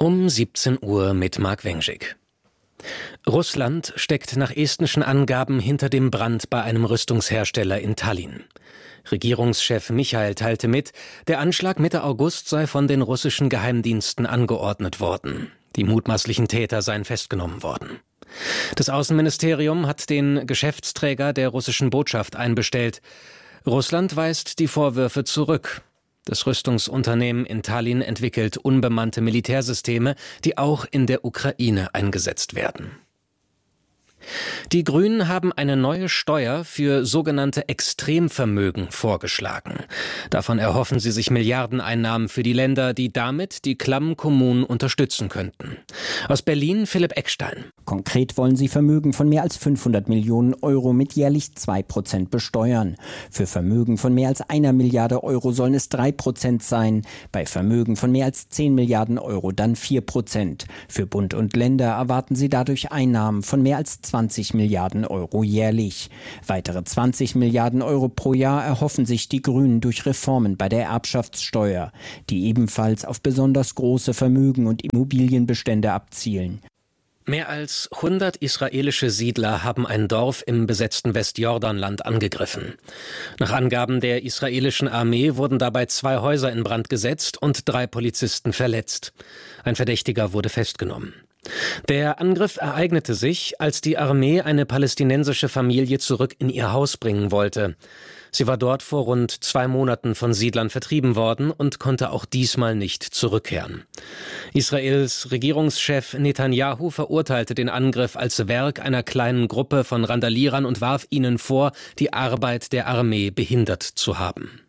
Um 17 Uhr mit Marc Wengschik. Russland steckt nach estnischen Angaben hinter dem Brand bei einem Rüstungshersteller in Tallinn. Regierungschef Michail teilte mit, der Anschlag Mitte August sei von den russischen Geheimdiensten angeordnet worden. Die mutmaßlichen Täter seien festgenommen worden. Das Außenministerium hat den Geschäftsträger der russischen Botschaft einbestellt. Russland weist die Vorwürfe zurück. Das Rüstungsunternehmen in Tallinn entwickelt unbemannte Militärsysteme, die auch in der Ukraine eingesetzt werden. Die Grünen haben eine neue Steuer für sogenannte Extremvermögen vorgeschlagen. Davon erhoffen sie sich Milliardeneinnahmen für die Länder, die damit die klammen Kommunen unterstützen könnten. Aus Berlin Philipp Eckstein. Konkret wollen sie Vermögen von mehr als 500 Millionen Euro mit jährlich 2% besteuern. Für Vermögen von mehr als 1 Milliarde Euro sollen es 3% sein, bei Vermögen von mehr als 10 Milliarden Euro dann 4%. Für Bund und Länder erwarten sie dadurch Einnahmen von mehr als 20 Milliarden Euro jährlich. Weitere 20 Milliarden Euro pro Jahr erhoffen sich die Grünen durch Reformen bei der Erbschaftssteuer, die ebenfalls auf besonders große Vermögen und Immobilienbestände abzielen. Mehr als 100 israelische Siedler haben ein Dorf im besetzten Westjordanland angegriffen. Nach Angaben der israelischen Armee wurden dabei 2 Häuser in Brand gesetzt und 3 Polizisten verletzt. Ein Verdächtiger wurde festgenommen. Der Angriff ereignete sich, als die Armee eine palästinensische Familie zurück in ihr Haus bringen wollte. Sie war dort vor rund 2 Monaten von Siedlern vertrieben worden und konnte auch diesmal nicht zurückkehren. Israels Regierungschef Netanyahu verurteilte den Angriff als Werk einer kleinen Gruppe von Randalierern und warf ihnen vor, die Arbeit der Armee behindert zu haben.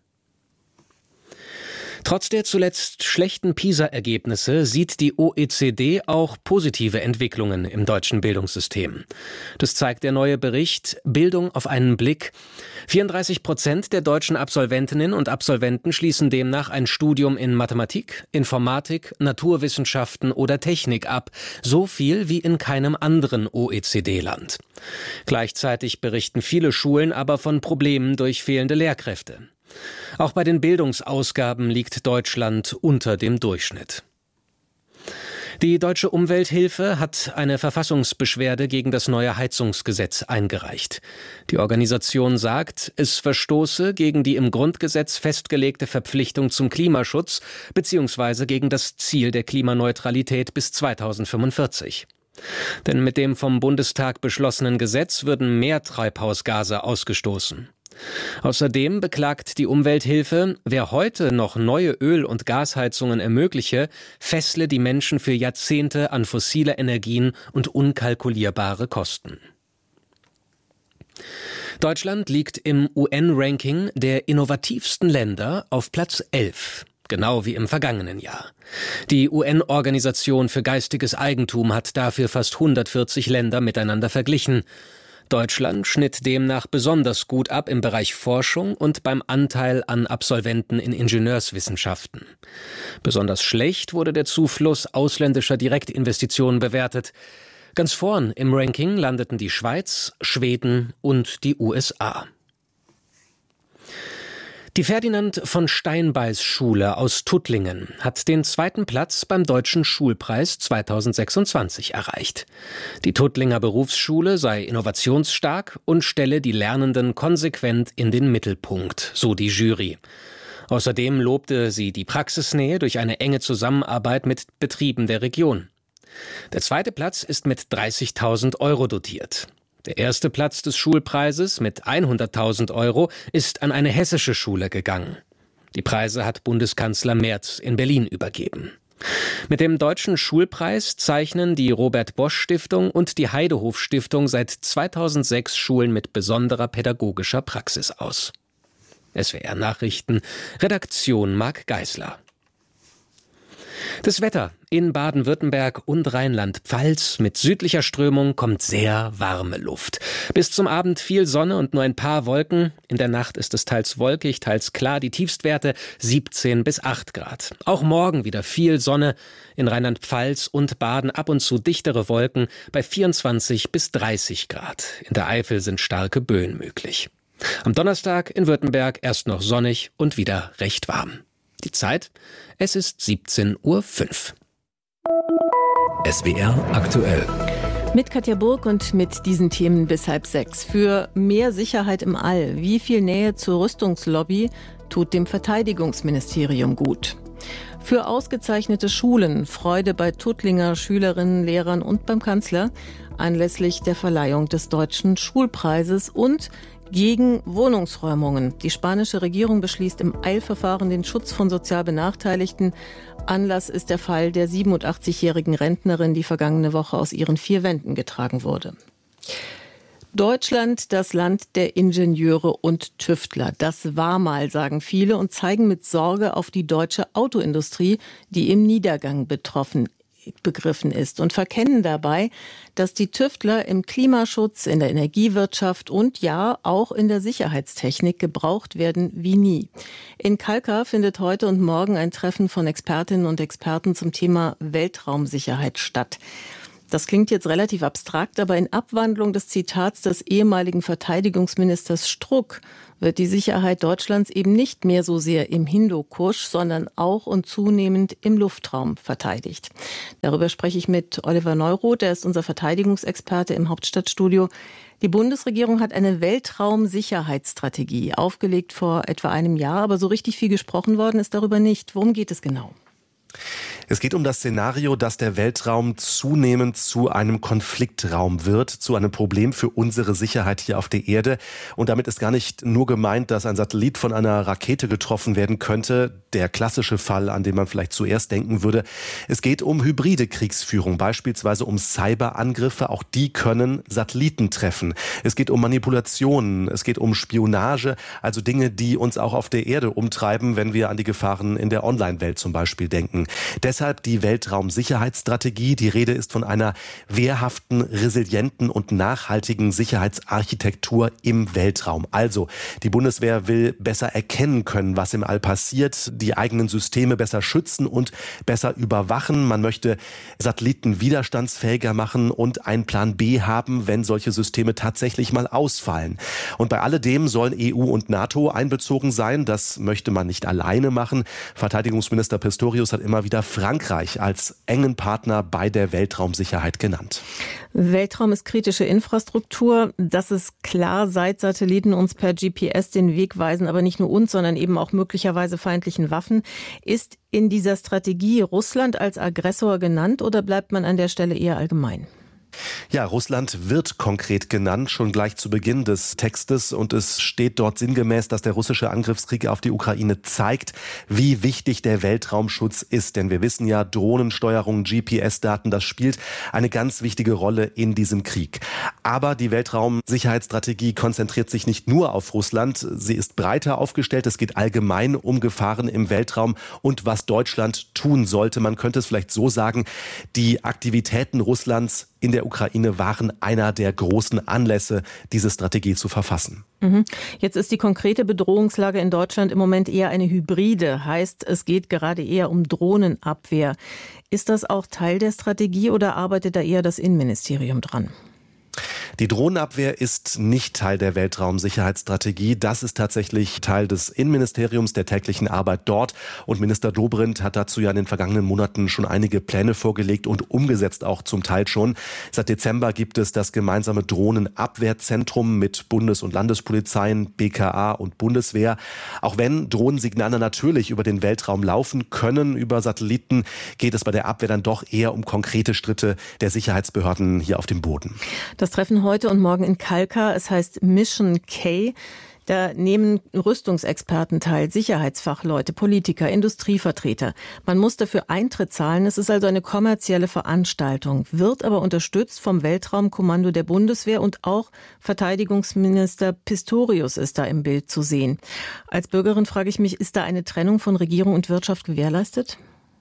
Trotz der zuletzt schlechten PISA-Ergebnisse sieht die OECD auch positive Entwicklungen im deutschen Bildungssystem. Das zeigt der neue Bericht Bildung auf einen Blick. 34% der deutschen Absolventinnen und Absolventen schließen demnach ein Studium in Mathematik, Informatik, Naturwissenschaften oder Technik ab. So viel wie in keinem anderen OECD-Land. Gleichzeitig berichten viele Schulen aber von Problemen durch fehlende Lehrkräfte. Auch bei den Bildungsausgaben liegt Deutschland unter dem Durchschnitt. Die Deutsche Umwelthilfe hat eine Verfassungsbeschwerde gegen das neue Heizungsgesetz eingereicht. Die Organisation sagt, es verstoße gegen die im Grundgesetz festgelegte Verpflichtung zum Klimaschutz bzw. gegen das Ziel der Klimaneutralität bis 2045. Denn mit dem vom Bundestag beschlossenen Gesetz würden mehr Treibhausgase ausgestoßen. Außerdem beklagt die Umwelthilfe, wer heute noch neue Öl- und Gasheizungen ermögliche, fessle die Menschen für Jahrzehnte an fossile Energien und unkalkulierbare Kosten. Deutschland liegt im UN-Ranking der innovativsten Länder auf Platz 11. Genau wie im vergangenen Jahr. Die UN-Organisation für geistiges Eigentum hat dafür fast 140 Länder miteinander verglichen. Deutschland schnitt demnach besonders gut ab im Bereich Forschung und beim Anteil an Absolventen in Ingenieurswissenschaften. Besonders schlecht wurde der Zufluss ausländischer Direktinvestitionen bewertet. Ganz vorn im Ranking landeten die Schweiz, Schweden und die USA. Die Ferdinand von Steinbeis Schule aus Tuttlingen hat den 2. Platz beim Deutschen Schulpreis 2026 erreicht. Die Tuttlinger Berufsschule sei innovationsstark und stelle die Lernenden konsequent in den Mittelpunkt, so die Jury. Außerdem lobte sie die Praxisnähe durch eine enge Zusammenarbeit mit Betrieben der Region. Der 2. Platz ist mit 30.000 Euro dotiert. Der 1. Platz des Schulpreises mit 100.000 Euro ist an eine hessische Schule gegangen. Die Preise hat Bundeskanzler Merz in Berlin übergeben. Mit dem Deutschen Schulpreis zeichnen die Robert-Bosch-Stiftung und die Heidehof-Stiftung seit 2006 Schulen mit besonderer pädagogischer Praxis aus. SWR Nachrichten, Redaktion Marc Geisler. Das Wetter in Baden-Württemberg und Rheinland-Pfalz mit südlicher Strömung kommt sehr warme Luft. Bis zum Abend viel Sonne und nur ein paar Wolken. In der Nacht ist es teils wolkig, teils klar. Die Tiefstwerte 17 bis 8 Grad. Auch morgen wieder viel Sonne. In Rheinland-Pfalz und Baden ab und zu dichtere Wolken bei 24 bis 30 Grad. In der Eifel sind starke Böen möglich. Am Donnerstag in Württemberg erst noch sonnig und wieder recht warm. Die Zeit? Es ist 17:05 Uhr. SWR aktuell. Mit Katja Burg und mit diesen Themen bis 5:30. Für mehr Sicherheit im All. Wie viel Nähe zur Rüstungslobby tut dem Verteidigungsministerium gut? Für ausgezeichnete Schulen Freude bei Tuttlinger Schülerinnen, Lehrern und beim Kanzler anlässlich der Verleihung des Deutschen Schulpreises und gegen Wohnungsräumungen. Die spanische Regierung beschließt im Eilverfahren den Schutz von sozial Benachteiligten. Anlass ist der Fall der 87-jährigen Rentnerin, die vergangene Woche aus ihren 4 Wänden getragen wurde. Deutschland, das Land der Ingenieure und Tüftler. Das war mal, sagen viele, und zeigen mit Sorge auf die deutsche Autoindustrie, die im Niedergang begriffen ist, und verkennen dabei, dass die Tüftler im Klimaschutz, in der Energiewirtschaft und ja auch in der Sicherheitstechnik gebraucht werden wie nie. In Kalkar findet heute und morgen ein Treffen von Expertinnen und Experten zum Thema Weltraumsicherheit statt. Das klingt jetzt relativ abstrakt, aber in Abwandlung des Zitats des ehemaligen Verteidigungsministers Struck wird die Sicherheit Deutschlands eben nicht mehr so sehr im Hindukusch, sondern auch und zunehmend im Luftraum verteidigt. Darüber spreche ich mit Oliver Neuroth, er ist unser Verteidigungsexperte im Hauptstadtstudio. Die Bundesregierung hat eine Weltraumsicherheitsstrategie aufgelegt vor etwa einem Jahr, aber so richtig viel gesprochen worden ist darüber nicht. Worum geht es genau? Es geht um das Szenario, dass der Weltraum zunehmend zu einem Konfliktraum wird, zu einem Problem für unsere Sicherheit hier auf der Erde. Und damit ist gar nicht nur gemeint, dass ein Satellit von einer Rakete getroffen werden könnte, der klassische Fall, an den man vielleicht zuerst denken würde. Es geht um hybride Kriegsführung, beispielsweise um Cyberangriffe. Auch die können Satelliten treffen. Es geht um Manipulationen, es geht um Spionage, also Dinge, die uns auch auf der Erde umtreiben, wenn wir an die Gefahren in der Online-Welt zum Beispiel denken. Deshalb die Weltraumsicherheitsstrategie. Die Rede ist von einer wehrhaften, resilienten und nachhaltigen Sicherheitsarchitektur im Weltraum. Also, die Bundeswehr will besser erkennen können, was im All passiert, die eigenen Systeme besser schützen und besser überwachen. Man möchte Satelliten widerstandsfähiger machen und einen Plan B haben, wenn solche Systeme tatsächlich mal ausfallen. Und bei alledem sollen EU und NATO einbezogen sein. Das möchte man nicht alleine machen. Verteidigungsminister Pistorius hat immer wieder Frankreich als engen Partner bei der Weltraumsicherheit genannt. Weltraum ist kritische Infrastruktur. Das ist klar, seit Satelliten uns per GPS den Weg weisen, aber nicht nur uns, sondern eben auch möglicherweise feindlichen Waffen. Ist in dieser Strategie Russland als Aggressor genannt oder bleibt man an der Stelle eher allgemein? Ja, Russland wird konkret genannt, schon gleich zu Beginn des Textes. Und es steht dort sinngemäß, dass der russische Angriffskrieg auf die Ukraine zeigt, wie wichtig der Weltraumschutz ist. Denn wir wissen ja, Drohnensteuerung, GPS-Daten, das spielt eine ganz wichtige Rolle in diesem Krieg. Aber die Weltraumsicherheitsstrategie konzentriert sich nicht nur auf Russland. Sie ist breiter aufgestellt. Es geht allgemein um Gefahren im Weltraum und was Deutschland tun sollte. Man könnte es vielleicht so sagen, die Aktivitäten Russlands in der Ukraine waren einer der großen Anlässe, diese Strategie zu verfassen. Jetzt ist die konkrete Bedrohungslage in Deutschland im Moment eher eine hybride. Heißt, es geht gerade eher um Drohnenabwehr. Ist das auch Teil der Strategie oder arbeitet da eher das Innenministerium dran? Die Drohnenabwehr ist nicht Teil der Weltraumsicherheitsstrategie. Das ist tatsächlich Teil des Innenministeriums, der täglichen Arbeit dort. Und Minister Dobrindt hat dazu ja in den vergangenen Monaten schon einige Pläne vorgelegt und umgesetzt auch zum Teil schon. Seit Dezember gibt es das gemeinsame Drohnenabwehrzentrum mit Bundes- und Landespolizeien, BKA und Bundeswehr. Auch wenn Drohnensignale natürlich über den Weltraum laufen können, über Satelliten, geht es bei der Abwehr dann doch eher um konkrete Schritte der Sicherheitsbehörden hier auf dem Boden. Das Treffen heute und morgen in Kalkar, es heißt Mission K. Da nehmen Rüstungsexperten teil, Sicherheitsfachleute, Politiker, Industrievertreter. Man muss dafür Eintritt zahlen. Es ist also eine kommerzielle Veranstaltung, wird aber unterstützt vom Weltraumkommando der Bundeswehr und auch Verteidigungsminister Pistorius ist da im Bild zu sehen. Als Bürgerin frage ich mich, ist da eine Trennung von Regierung und Wirtschaft gewährleistet?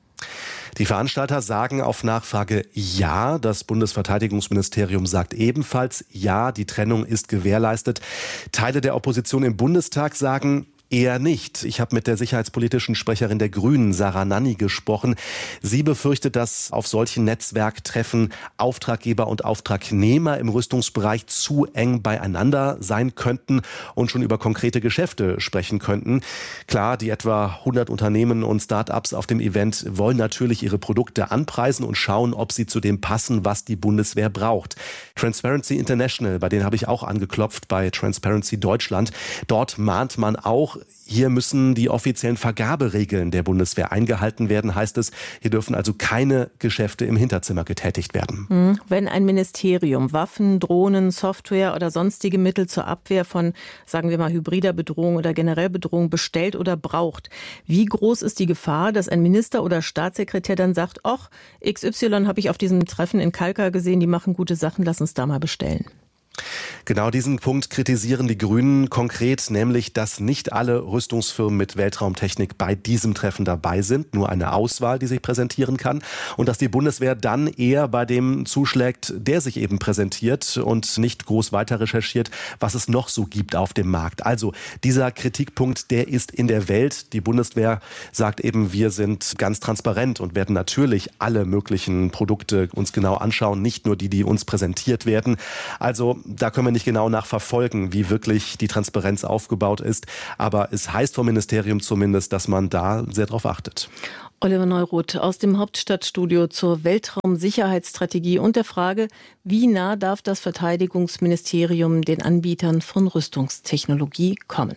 Die Veranstalter sagen auf Nachfrage ja. Das Bundesverteidigungsministerium sagt ebenfalls ja, die Trennung ist gewährleistet. Teile der Opposition im Bundestag sagen, Eher nicht. Ich habe mit der sicherheitspolitischen Sprecherin der Grünen, Sarah Nanni, gesprochen. Sie befürchtet, dass auf solchen Netzwerktreffen Auftraggeber und Auftragnehmer im Rüstungsbereich zu eng beieinander sein könnten und schon über konkrete Geschäfte sprechen könnten. Klar, die etwa 100 Unternehmen und Start-ups auf dem Event wollen natürlich ihre Produkte anpreisen und schauen, ob sie zu dem passen, was die Bundeswehr braucht. Transparency International, bei denen habe ich auch angeklopft, bei Transparency Deutschland. Dort mahnt man auch, hier müssen die offiziellen Vergaberegeln der Bundeswehr eingehalten werden, heißt es. Hier dürfen also keine Geschäfte im Hinterzimmer getätigt werden. Wenn ein Ministerium Waffen, Drohnen, Software oder sonstige Mittel zur Abwehr von, sagen wir mal, hybrider Bedrohung oder generell Bedrohung bestellt oder braucht, wie groß ist die Gefahr, dass ein Minister oder Staatssekretär dann sagt, ach, XY habe ich auf diesem Treffen in Kalkar gesehen, die machen gute Sachen, lass uns da mal bestellen? Genau diesen Punkt kritisieren die Grünen konkret, nämlich, dass nicht alle Rüstungsfirmen mit Weltraumtechnik bei diesem Treffen dabei sind, nur eine Auswahl, die sich präsentieren kann, und dass die Bundeswehr dann eher bei dem zuschlägt, der sich eben präsentiert und nicht groß weiter recherchiert, was es noch so gibt auf dem Markt. Also dieser Kritikpunkt, der ist in der Welt. Die Bundeswehr sagt eben, wir sind ganz transparent und werden natürlich alle möglichen Produkte uns genau anschauen, nicht nur die, die uns präsentiert werden. Also da können wir nicht genau nachverfolgen, wie wirklich die Transparenz aufgebaut ist. Aber es heißt vom Ministerium zumindest, dass man da sehr drauf achtet. Oliver Neuroth aus dem Hauptstadtstudio zur Weltraumsicherheitsstrategie und der Frage, wie nah darf das Verteidigungsministerium den Anbietern von Rüstungstechnologie kommen?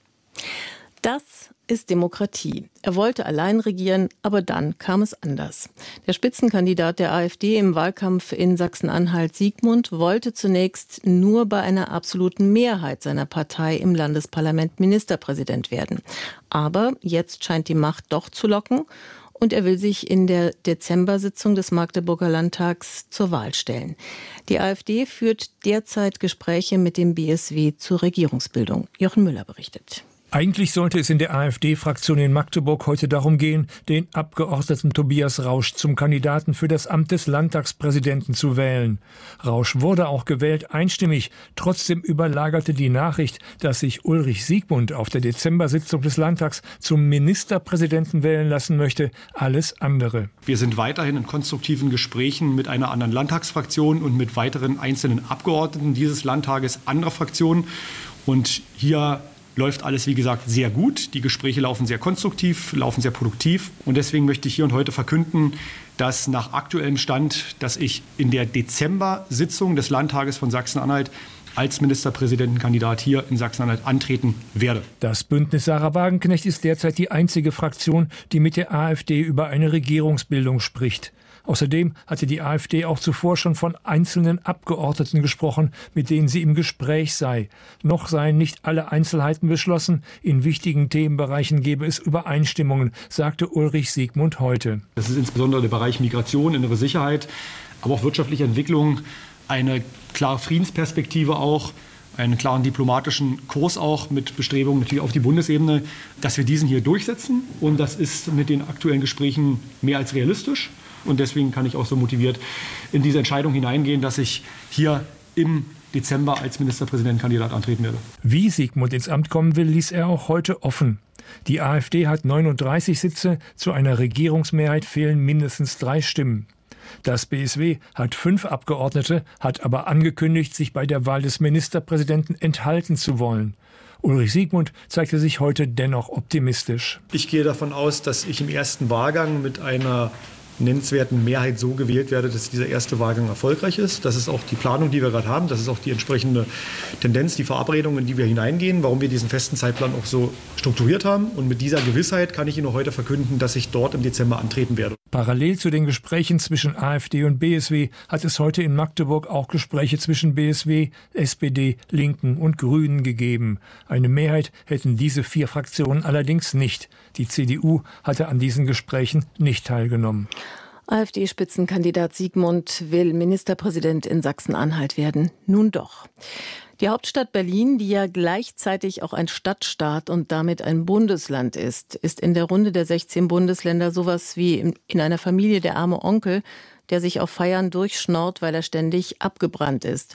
Das ist Demokratie. Er wollte allein regieren, aber dann kam es anders. Der Spitzenkandidat der AfD im Wahlkampf in Sachsen-Anhalt, Siegmund, wollte zunächst nur bei einer absoluten Mehrheit seiner Partei im Landesparlament Ministerpräsident werden. Aber jetzt scheint die Macht doch zu locken und er will sich in der Dezember-Sitzung des Magdeburger Landtags zur Wahl stellen. Die AfD führt derzeit Gespräche mit dem BSW zur Regierungsbildung. Jochen Müller berichtet. Eigentlich sollte es in der AfD-Fraktion in Magdeburg heute darum gehen, den Abgeordneten Tobias Rausch zum Kandidaten für das Amt des Landtagspräsidenten zu wählen. Rausch wurde auch gewählt, einstimmig. Trotzdem überlagerte die Nachricht, dass sich Ulrich Siegmund auf der Dezember-Sitzung des Landtags zum Ministerpräsidenten wählen lassen möchte, alles andere. Wir sind weiterhin in konstruktiven Gesprächen mit einer anderen Landtagsfraktion und mit weiteren einzelnen Abgeordneten dieses Landtages anderer Fraktionen. Und hier läuft alles, wie gesagt, sehr gut. Die Gespräche laufen sehr konstruktiv, laufen sehr produktiv. Und deswegen möchte ich hier und heute verkünden, dass nach aktuellem Stand, dass ich in der Dezember-Sitzung des Landtages von Sachsen-Anhalt als Ministerpräsidentenkandidat hier in Sachsen-Anhalt antreten werde. Das Bündnis Sarah Wagenknecht ist derzeit die einzige Fraktion, die mit der AfD über eine Regierungsbildung spricht. Außerdem hatte die AfD auch zuvor schon von einzelnen Abgeordneten gesprochen, mit denen sie im Gespräch sei. Noch seien nicht alle Einzelheiten beschlossen. In wichtigen Themenbereichen gebe es Übereinstimmungen, sagte Ulrich Siegmund heute. Das ist insbesondere der Bereich Migration, innere Sicherheit, aber auch wirtschaftliche Entwicklung, eine klare Friedensperspektive auch, einen klaren diplomatischen Kurs auch mit Bestrebungen natürlich auf die Bundesebene, dass wir diesen hier durchsetzen. Und das ist mit den aktuellen Gesprächen mehr als realistisch. Und deswegen kann ich auch so motiviert in diese Entscheidung hineingehen, dass ich hier im Dezember als Ministerpräsidentenkandidat antreten werde. Wie Siegmund ins Amt kommen will, ließ er auch heute offen. Die AfD hat 39 Sitze, zu einer Regierungsmehrheit fehlen mindestens 3 Stimmen. Das BSW hat 5 Abgeordnete, hat aber angekündigt, sich bei der Wahl des Ministerpräsidenten enthalten zu wollen. Ulrich Siegmund zeigte sich heute dennoch optimistisch. Ich gehe davon aus, dass ich im ersten Wahlgang mit einer nennenswerten Mehrheit so gewählt werde, dass dieser erste Wahlgang erfolgreich ist. Das ist auch die Planung, die wir gerade haben. Das ist auch die entsprechende Tendenz, die Verabredung, in die wir hineingehen, warum wir diesen festen Zeitplan auch so strukturiert haben. Und mit dieser Gewissheit kann ich Ihnen heute verkünden, dass ich dort im Dezember antreten werde. Parallel zu den Gesprächen zwischen AfD und BSW hat es heute in Magdeburg auch Gespräche zwischen BSW, SPD, Linken und Grünen gegeben. Eine Mehrheit hätten diese 4 Fraktionen allerdings nicht. Die CDU hatte an diesen Gesprächen nicht teilgenommen. AfD-Spitzenkandidat Siegmund will Ministerpräsident in Sachsen-Anhalt werden. Nun doch. Die Hauptstadt Berlin, die ja gleichzeitig auch ein Stadtstaat und damit ein Bundesland ist in der Runde der 16 Bundesländer sowas wie in einer Familie der arme Onkel, der sich auf Feiern durchschnort, weil er ständig abgebrannt ist.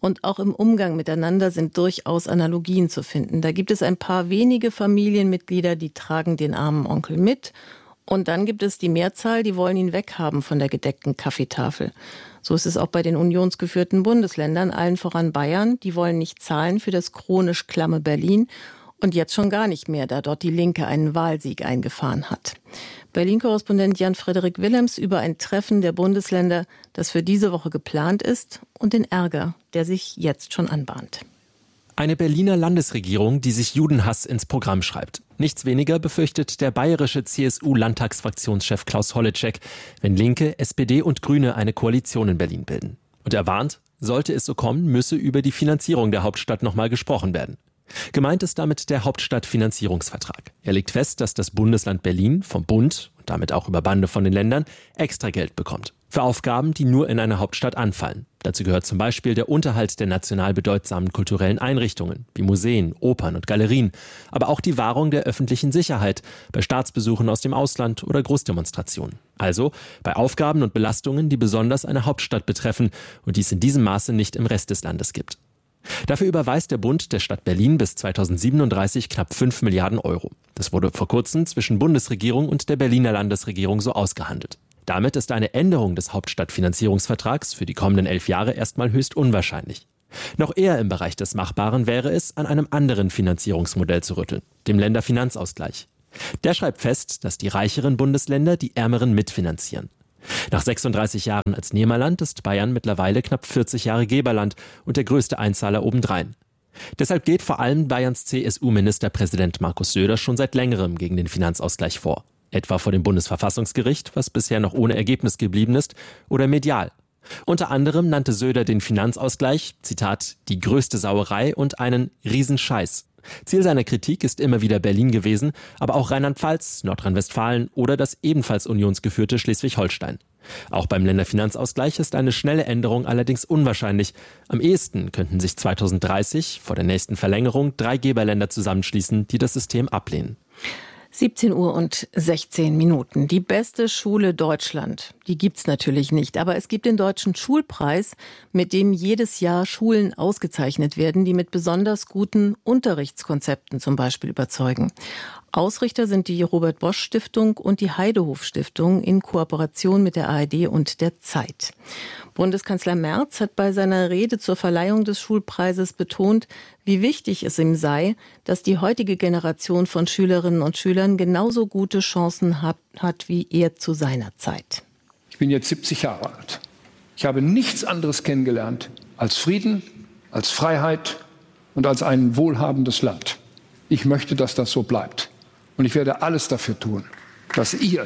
Und auch im Umgang miteinander sind durchaus Analogien zu finden. Da gibt es ein paar wenige Familienmitglieder, die tragen den armen Onkel mit. Und dann gibt es die Mehrzahl, die wollen ihn weghaben von der gedeckten Kaffeetafel. So ist es auch bei den unionsgeführten Bundesländern, allen voran Bayern. Die wollen nicht zahlen für das chronisch klamme Berlin. Und jetzt schon gar nicht mehr, da dort die Linke einen Wahlsieg eingefahren hat. Berlin-Korrespondent Jan-Frederik Willems über ein Treffen der Bundesländer, das für diese Woche geplant ist, und den Ärger, der sich jetzt schon anbahnt. Eine Berliner Landesregierung, die sich Judenhass ins Programm schreibt. Nichts weniger befürchtet der bayerische CSU-Landtagsfraktionschef Klaus Holleczek, wenn Linke, SPD und Grüne eine Koalition in Berlin bilden. Und er warnt, sollte es so kommen, müsse über die Finanzierung der Hauptstadt nochmal gesprochen werden. Gemeint ist damit der Hauptstadtfinanzierungsvertrag. Er legt fest, dass das Bundesland Berlin vom Bund und damit auch über Bande von den Ländern extra Geld bekommt. Für Aufgaben, die nur in einer Hauptstadt anfallen. Dazu gehört zum Beispiel der Unterhalt der national bedeutsamen kulturellen Einrichtungen, wie Museen, Opern und Galerien, aber auch die Wahrung der öffentlichen Sicherheit bei Staatsbesuchen aus dem Ausland oder Großdemonstrationen. Also bei Aufgaben und Belastungen, die besonders eine Hauptstadt betreffen und die es in diesem Maße nicht im Rest des Landes gibt. Dafür überweist der Bund der Stadt Berlin bis 2037 knapp 5 Milliarden Euro. Das wurde vor kurzem zwischen Bundesregierung und der Berliner Landesregierung so ausgehandelt. Damit ist eine Änderung des Hauptstadtfinanzierungsvertrags für die kommenden 11 Jahre erstmal höchst unwahrscheinlich. Noch eher im Bereich des Machbaren wäre es, an einem anderen Finanzierungsmodell zu rütteln, dem Länderfinanzausgleich. Der schreibt fest, dass die reicheren Bundesländer die ärmeren mitfinanzieren. Nach 36 Jahren als Nehmerland ist Bayern mittlerweile knapp 40 Jahre Geberland und der größte Einzahler obendrein. Deshalb geht vor allem Bayerns CSU-Ministerpräsident Markus Söder schon seit längerem gegen den Finanzausgleich vor. Etwa vor dem Bundesverfassungsgericht, was bisher noch ohne Ergebnis geblieben ist, oder medial. Unter anderem nannte Söder den Finanzausgleich, Zitat, die größte Sauerei und einen Riesenscheiß. Ziel seiner Kritik ist immer wieder Berlin gewesen, aber auch Rheinland-Pfalz, Nordrhein-Westfalen oder das ebenfalls unionsgeführte Schleswig-Holstein. Auch beim Länderfinanzausgleich ist eine schnelle Änderung allerdings unwahrscheinlich. Am ehesten könnten sich 2030 vor der nächsten Verlängerung 3 Geberländer zusammenschließen, die das System ablehnen. 17:16 Uhr. Die beste Schule Deutschland, die gibt's natürlich nicht. Aber es gibt den Deutschen Schulpreis, mit dem jedes Jahr Schulen ausgezeichnet werden, die mit besonders guten Unterrichtskonzepten zum Beispiel überzeugen. Ausrichter sind die Robert-Bosch-Stiftung und die Heidehof-Stiftung in Kooperation mit der ARD und der Zeit. Bundeskanzler Merz hat bei seiner Rede zur Verleihung des Schulpreises betont, wie wichtig es ihm sei, dass die heutige Generation von Schülerinnen und Schülern genauso gute Chancen hat wie er zu seiner Zeit. Ich bin jetzt 70 Jahre alt. Ich habe nichts anderes kennengelernt als Frieden, als Freiheit und als ein wohlhabendes Land. Ich möchte, dass das so bleibt. Und ich werde alles dafür tun, dass ihr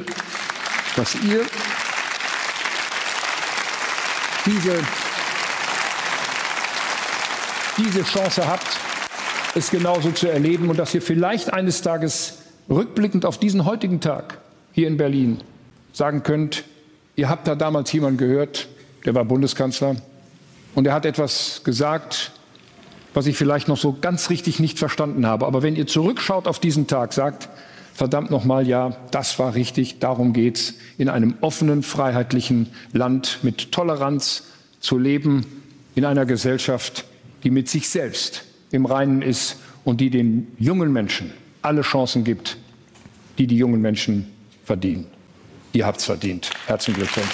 diese Chance habt, es genauso zu erleben und dass ihr vielleicht eines Tages rückblickend auf diesen heutigen Tag hier in Berlin sagen könnt, ihr habt da damals jemanden gehört, der war Bundeskanzler und er hat etwas gesagt, was ich vielleicht noch so ganz richtig nicht verstanden habe. Aber wenn ihr zurückschaut auf diesen Tag, sagt, verdammt nochmal, ja, das war richtig, darum geht's, in einem offenen, freiheitlichen Land mit Toleranz zu leben, in einer Gesellschaft, die mit sich selbst im Reinen ist und die den jungen Menschen alle Chancen gibt, die die jungen Menschen verdienen. Ihr habt's verdient. Herzlichen Glückwunsch.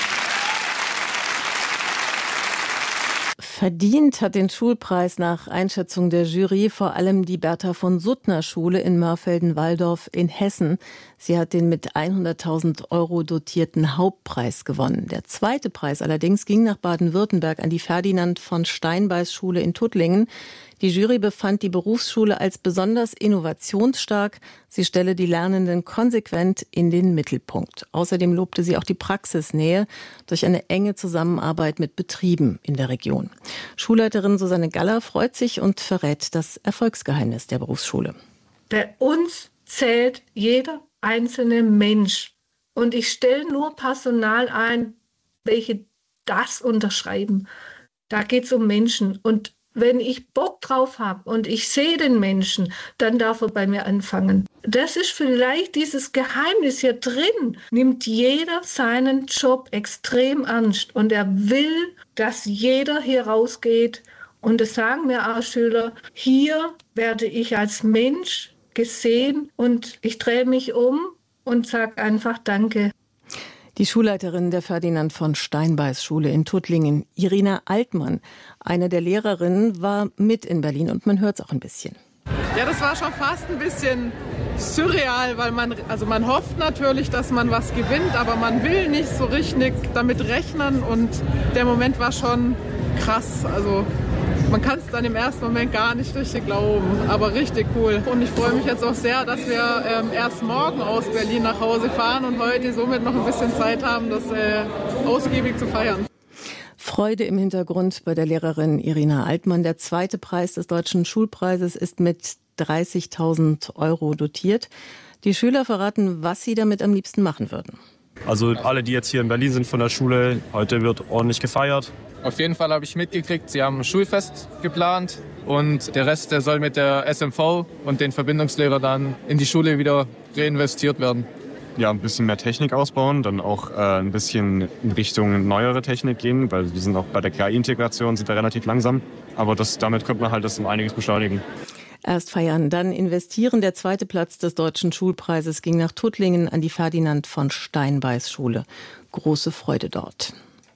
Verdient hat den Schulpreis nach Einschätzung der Jury vor allem die Bertha-von-Suttner-Schule in Mörfelden-Walldorf in Hessen. Sie hat den mit 100.000 € dotierten Hauptpreis gewonnen. Der zweite Preis allerdings ging nach Baden-Württemberg an die Ferdinand-von-Steinbeis-Schule in Tuttlingen. Die Jury befand die Berufsschule als besonders innovationsstark. Sie stelle die Lernenden konsequent in den Mittelpunkt. Außerdem lobte sie auch die Praxisnähe durch eine enge Zusammenarbeit mit Betrieben in der Region. Schulleiterin Susanne Galler freut sich und verrät das Erfolgsgeheimnis der Berufsschule. Bei uns zählt jeder einzelne Mensch. Und ich stelle nur Personal ein, welche das unterschreiben. Da geht es um Menschen. Und wenn ich Bock drauf habe und ich sehe den Menschen, dann darf er bei mir anfangen. Das ist vielleicht dieses Geheimnis hier drin. Nimmt jeder seinen Job extrem ernst und er will, dass jeder hier rausgeht Und das sagen mir auch Schüler, hier werde ich als Mensch gesehen und ich drehe mich um und sage einfach Danke. Die Schulleiterin der Ferdinand von Steinbeis Schule in Tuttlingen, Irina Altmann, eine der Lehrerinnen, war mit in Berlin und man hört es auch ein bisschen. Ja, das war schon fast ein bisschen surreal, weil man hofft natürlich, dass man was gewinnt, aber man will nicht so richtig damit rechnen und der Moment war schon krass. Also man kann es dann im ersten Moment gar nicht richtig glauben, aber richtig cool. Und ich freue mich jetzt auch sehr, dass wir erst morgen aus Berlin nach Hause fahren und heute somit noch ein bisschen Zeit haben, das ausgiebig zu feiern. Freude im Hintergrund bei der Lehrerin Irina Altmann. Der zweite Preis des Deutschen Schulpreises ist mit 30.000 € dotiert. Die Schüler verraten, was sie damit am liebsten machen würden. Also alle, die jetzt hier in Berlin sind von der Schule, heute wird ordentlich gefeiert. Auf jeden Fall habe ich mitgekriegt, sie haben ein Schulfest geplant und der Rest, der soll mit der SMV und den Verbindungslehrer dann in die Schule wieder reinvestiert werden. Ja, ein bisschen mehr Technik ausbauen, dann auch ein bisschen in Richtung neuere Technik gehen, weil wir sind auch bei der KI-Integration sind wir relativ langsam. Aber damit könnte man halt das um einiges beschleunigen. Erst feiern, dann investieren. Der zweite Platz des Deutschen Schulpreises ging nach Tuttlingen an die Ferdinand von Steinbeis Schule. Große Freude dort.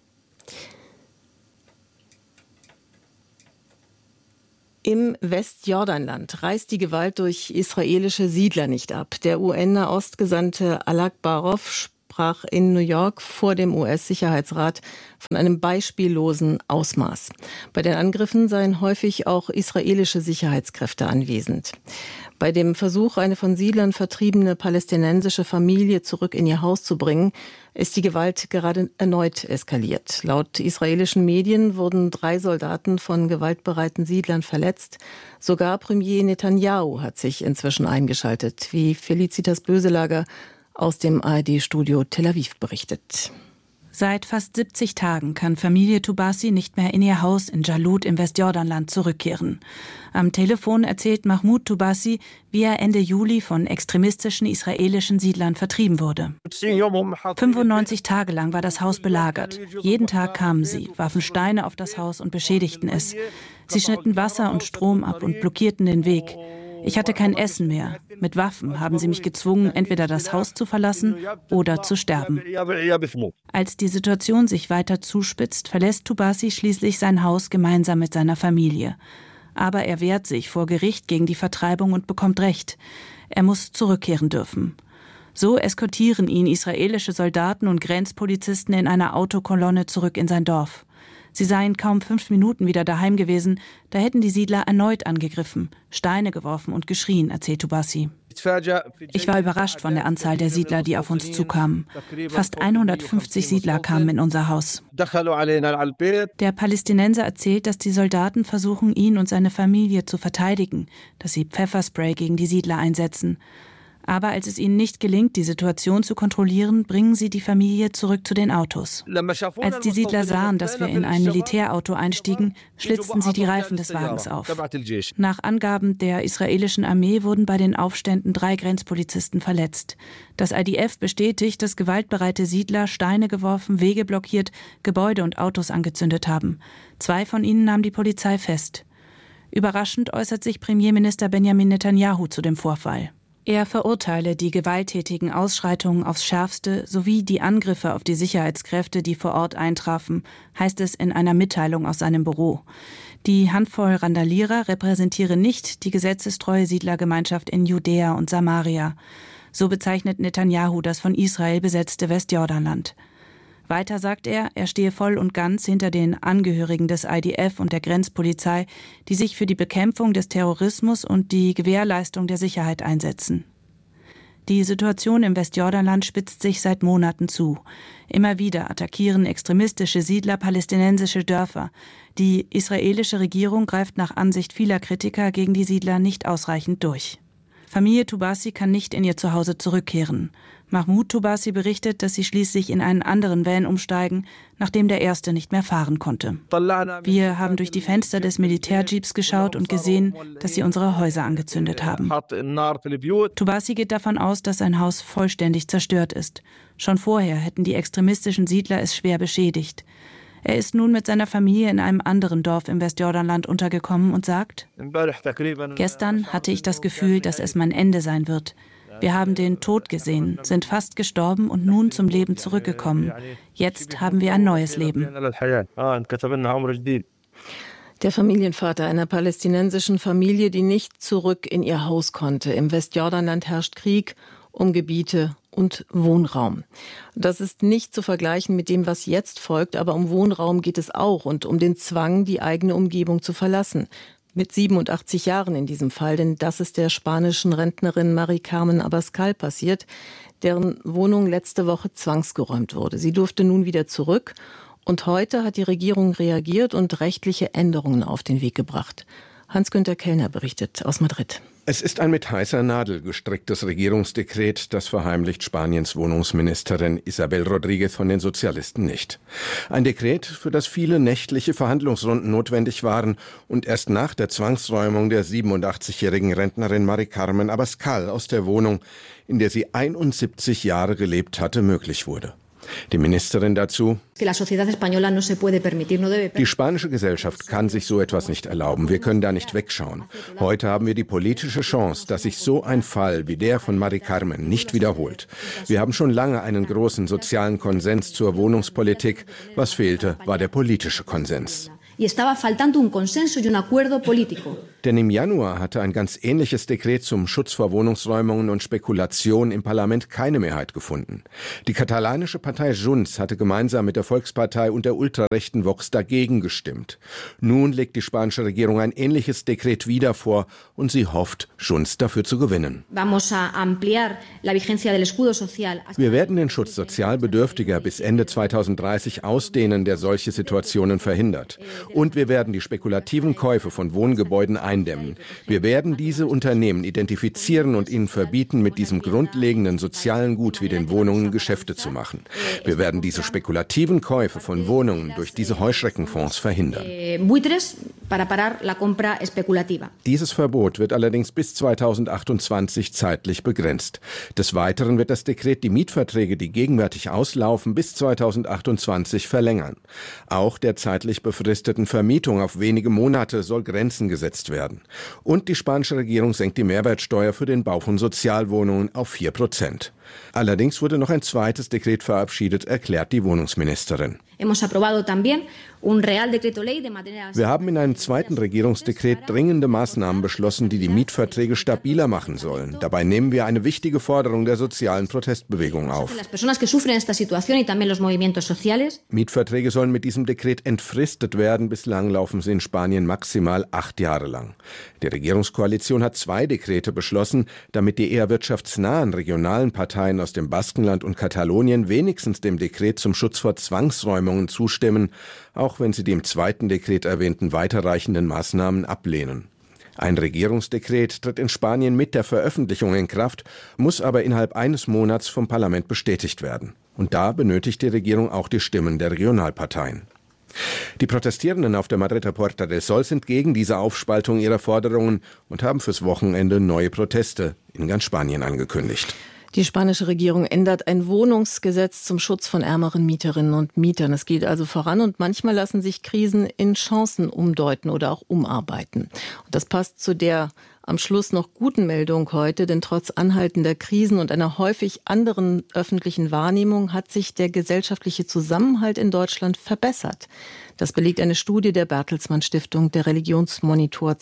Im Westjordanland reißt die Gewalt durch israelische Siedler nicht ab. Der UN-Ostgesandte Alak Barov sprach in New York vor dem US-Sicherheitsrat von einem beispiellosen Ausmaß. Bei den Angriffen seien häufig auch israelische Sicherheitskräfte anwesend. Bei dem Versuch, eine von Siedlern vertriebene palästinensische Familie zurück in ihr Haus zu bringen, ist die Gewalt gerade erneut eskaliert. Laut israelischen Medien wurden 3 Soldaten von gewaltbereiten Siedlern verletzt. Sogar Premier Netanyahu hat sich inzwischen eingeschaltet, wie Felicitas Böselager aus dem ARD-Studio Tel Aviv berichtet. Seit fast 70 Tagen kann Familie Toubasi nicht mehr in ihr Haus in Jalut im Westjordanland zurückkehren. Am Telefon erzählt Mahmoud Toubasi, wie er Ende Juli von extremistischen israelischen Siedlern vertrieben wurde. 95 Tage lang war das Haus belagert. Jeden Tag kamen sie, warfen Steine auf das Haus und beschädigten es. Sie schnitten Wasser und Strom ab und blockierten den Weg. Ich hatte kein Essen mehr. Mit Waffen haben sie mich gezwungen, entweder das Haus zu verlassen oder zu sterben. Als die Situation sich weiter zuspitzt, verlässt Toubasi schließlich sein Haus gemeinsam mit seiner Familie. Aber er wehrt sich vor Gericht gegen die Vertreibung und bekommt Recht. Er muss zurückkehren dürfen. So eskortieren ihn israelische Soldaten und Grenzpolizisten in einer Autokolonne zurück in sein Dorf. Sie seien kaum 5 Minuten wieder daheim gewesen, da hätten die Siedler erneut angegriffen, Steine geworfen und geschrien, erzählt Toubasi. Ich war überrascht von der Anzahl der Siedler, die auf uns zukamen. Fast 150 Siedler kamen in unser Haus. Der Palästinenser erzählt, dass die Soldaten versuchen, ihn und seine Familie zu verteidigen, dass sie Pfefferspray gegen die Siedler einsetzen. Aber als es ihnen nicht gelingt, die Situation zu kontrollieren, bringen sie die Familie zurück zu den Autos. Als die Siedler sahen, dass wir in ein Militärauto einstiegen, schlitzten sie die Reifen des Wagens auf. Nach Angaben der israelischen Armee wurden bei den Aufständen 3 Grenzpolizisten verletzt. Das IDF bestätigt, dass gewaltbereite Siedler Steine geworfen, Wege blockiert, Gebäude und Autos angezündet haben. 2 von ihnen nahm die Polizei fest. Überraschend äußert sich Premierminister Benjamin Netanyahu zu dem Vorfall. Er verurteile die gewalttätigen Ausschreitungen aufs Schärfste sowie die Angriffe auf die Sicherheitskräfte, die vor Ort eintrafen, heißt es in einer Mitteilung aus seinem Büro. Die Handvoll Randalierer repräsentiere nicht die gesetzestreue Siedlergemeinschaft in Judäa und Samaria. So bezeichnet Netanyahu das von Israel besetzte Westjordanland. Weiter sagt er stehe voll und ganz hinter den Angehörigen des IDF und der Grenzpolizei, die sich für die Bekämpfung des Terrorismus und die Gewährleistung der Sicherheit einsetzen. Die Situation im Westjordanland spitzt sich seit Monaten zu. Immer wieder attackieren extremistische Siedler palästinensische Dörfer. Die israelische Regierung greift nach Ansicht vieler Kritiker gegen die Siedler nicht ausreichend durch. Familie Toubasi kann nicht in ihr Zuhause zurückkehren. Mahmoud Toubasi berichtet, dass sie schließlich in einen anderen Van umsteigen, nachdem der erste nicht mehr fahren konnte. Wir haben durch die Fenster des Militärjeeps geschaut und gesehen, dass sie unsere Häuser angezündet haben. Toubasi geht davon aus, dass sein Haus vollständig zerstört ist. Schon vorher hätten die extremistischen Siedler es schwer beschädigt. Er ist nun mit seiner Familie in einem anderen Dorf im Westjordanland untergekommen und sagt: Gestern hatte ich das Gefühl, dass es mein Ende sein wird. Wir haben den Tod gesehen, sind fast gestorben und nun zum Leben zurückgekommen. Jetzt haben wir ein neues Leben. Der Familienvater einer palästinensischen Familie, die nicht zurück in ihr Haus konnte. Im Westjordanland herrscht Krieg um Gebiete und Wohnraum. Das ist nicht zu vergleichen mit dem, was jetzt folgt, aber um Wohnraum geht es auch und um den Zwang, die eigene Umgebung zu verlassen. Mit 87 Jahren in diesem Fall, denn das ist der spanischen Rentnerin Mari Carmen Abascal passiert, deren Wohnung letzte Woche zwangsgeräumt wurde. Sie durfte nun wieder zurück und heute hat die Regierung reagiert und rechtliche Änderungen auf den Weg gebracht. Hans-Günther Kellner berichtet aus Madrid. Es ist ein mit heißer Nadel gestricktes Regierungsdekret, das verheimlicht Spaniens Wohnungsministerin Isabel Rodríguez von den Sozialisten nicht. Ein Dekret, für das viele nächtliche Verhandlungsrunden notwendig waren und erst nach der Zwangsräumung der 87-jährigen Rentnerin Mari Carmen Abascal aus der Wohnung, in der sie 71 Jahre gelebt hatte, möglich wurde. Die Ministerin dazu: Die spanische Gesellschaft kann sich so etwas nicht erlauben. Wir können da nicht wegschauen. Heute haben wir die politische Chance, dass sich so ein Fall wie der von Mari Carmen nicht wiederholt. Wir haben schon lange einen großen sozialen Konsens zur Wohnungspolitik. Was fehlte, war der politische Konsens. Denn im Januar hatte ein ganz ähnliches Dekret zum Schutz vor Wohnungsräumungen und Spekulation im Parlament keine Mehrheit gefunden. Die katalanische Partei Junts hatte gemeinsam mit der Volkspartei und der ultrarechten Vox dagegen gestimmt. Nun legt die spanische Regierung ein ähnliches Dekret wieder vor und sie hofft, Junts dafür zu gewinnen. Wir werden den Schutz sozial Bedürftiger bis Ende 2030 ausdehnen, der solche Situationen verhindert. Und wir werden die spekulativen Käufe von Wohngebäuden eindämmen. Wir werden diese Unternehmen identifizieren und ihnen verbieten, mit diesem grundlegenden sozialen Gut wie den Wohnungen Geschäfte zu machen. Wir werden diese spekulativen Käufe von Wohnungen durch diese Heuschreckenfonds verhindern. Dieses Verbot wird allerdings bis 2028 zeitlich begrenzt. Des Weiteren wird das Dekret die Mietverträge, die gegenwärtig auslaufen, bis 2028 verlängern. Auch der zeitlich befristeten Vermietung auf wenige Monate soll Grenzen gesetzt werden. Und die spanische Regierung senkt die Mehrwertsteuer für den Bau von Sozialwohnungen auf 4%. Allerdings wurde noch ein zweites Dekret verabschiedet, erklärt die Wohnungsministerin. Wir haben in einem zweiten Regierungsdekret dringende Maßnahmen beschlossen, die die Mietverträge stabiler machen sollen. Dabei nehmen wir eine wichtige Forderung der sozialen Protestbewegung auf. Mietverträge sollen mit diesem Dekret entfristet werden. Bislang laufen sie in Spanien maximal 8 Jahre lang. Die Regierungskoalition hat 2 Dekrete beschlossen, damit die eher wirtschaftsnahen regionalen Parteien aus dem Baskenland und Katalonien wenigstens dem Dekret zum Schutz vor Zwangsräumungen zustimmen, auch wenn sie die im zweiten Dekret erwähnten weiterreichenden Maßnahmen ablehnen. Ein Regierungsdekret tritt in Spanien mit der Veröffentlichung in Kraft, muss aber innerhalb eines Monats vom Parlament bestätigt werden. Und da benötigt die Regierung auch die Stimmen der Regionalparteien. Die Protestierenden auf der Madrider Puerta del Sol sind gegen diese Aufspaltung ihrer Forderungen und haben fürs Wochenende neue Proteste in ganz Spanien angekündigt. Die spanische Regierung ändert ein Wohnungsgesetz zum Schutz von ärmeren Mieterinnen und Mietern. Es geht also voran und manchmal lassen sich Krisen in Chancen umdeuten oder auch umarbeiten. Und das passt zu der am Schluss noch guten Meldung heute, denn trotz anhaltender Krisen und einer häufig anderen öffentlichen Wahrnehmung hat sich der gesellschaftliche Zusammenhalt in Deutschland verbessert. Das belegt eine Studie der Bertelsmann Stiftung, der Religionsmonitor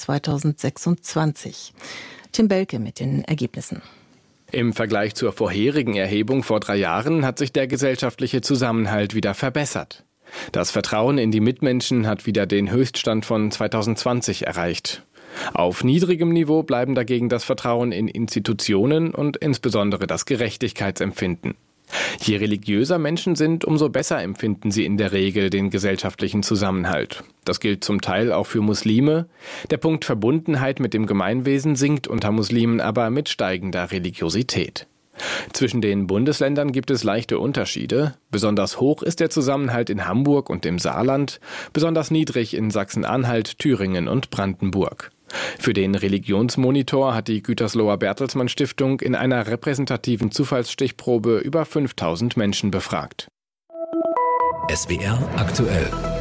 2026. Tim Belke mit den Ergebnissen. Im Vergleich zur vorherigen Erhebung vor 3 Jahren hat sich der gesellschaftliche Zusammenhalt wieder verbessert. Das Vertrauen in die Mitmenschen hat wieder den Höchststand von 2020 erreicht. Auf niedrigem Niveau bleiben dagegen das Vertrauen in Institutionen und insbesondere das Gerechtigkeitsempfinden. Je religiöser Menschen sind, umso besser empfinden sie in der Regel den gesellschaftlichen Zusammenhalt. Das gilt zum Teil auch für Muslime. Der Punkt Verbundenheit mit dem Gemeinwesen sinkt unter Muslimen aber mit steigender Religiosität. Zwischen den Bundesländern gibt es leichte Unterschiede. Besonders hoch ist der Zusammenhalt in Hamburg und im Saarland, besonders niedrig in Sachsen-Anhalt, Thüringen und Brandenburg. Für den Religionsmonitor hat die Gütersloher Bertelsmann Stiftung in einer repräsentativen Zufallsstichprobe über 5000 Menschen befragt. SWR aktuell.